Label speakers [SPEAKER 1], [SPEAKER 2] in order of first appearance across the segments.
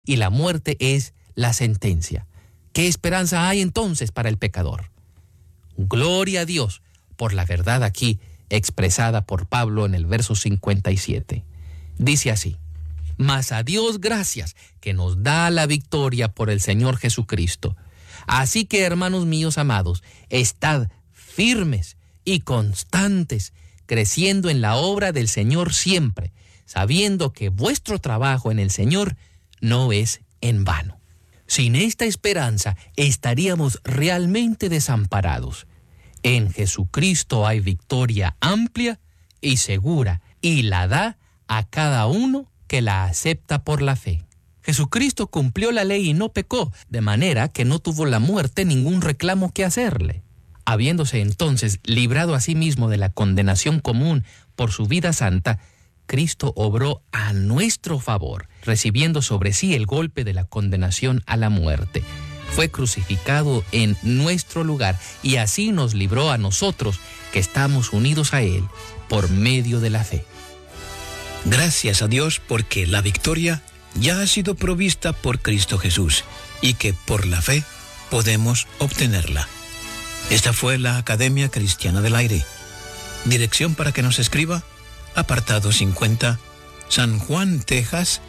[SPEAKER 1] y la muerte es la sentencia. ¿Qué esperanza hay entonces para el pecador? Gloria a Dios por la verdad aquí expresada por Pablo en el verso 57. Dice así: mas a Dios gracias que nos da la victoria por el Señor Jesucristo. Así que, hermanos míos amados, estad firmes y constantes, creciendo en la obra del Señor siempre, sabiendo que vuestro trabajo en el Señor no es en vano. Sin esta esperanza estaríamos realmente desamparados. En Jesucristo hay victoria amplia y segura, y la da a cada uno que la acepta por la fe. Jesucristo cumplió la ley y no pecó, de manera que no tuvo la muerte ningún reclamo que hacerle. Habiéndose entonces librado a sí mismo de la condenación común por su vida santa, Cristo obró a nuestro favor, recibiendo sobre sí el golpe de la condenación a la muerte. Fue crucificado en nuestro lugar y así nos libró a nosotros que estamos unidos a Él por medio de la fe.
[SPEAKER 2] Gracias a Dios porque la victoria ya ha sido provista por Cristo Jesús y que por la fe podemos obtenerla. Esta fue la Academia Cristiana del Aire. Dirección para que nos escriba: apartado 50, San Juan, Texas,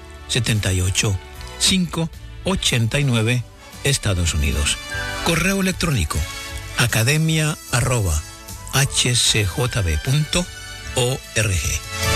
[SPEAKER 2] 78589, Estados Unidos. Correo electrónico: academia@hcjb.org.